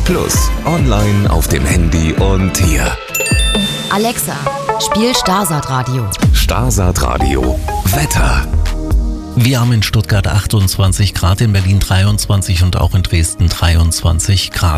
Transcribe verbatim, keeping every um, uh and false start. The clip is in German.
Plus, online auf dem Handy und hier. Alexa, spiel Starsat Radio. Starsat Radio. Wetter. Wir haben in Stuttgart achtundzwanzig Grad, in Berlin dreiundzwanzig und auch in Dresden dreiundzwanzig Grad.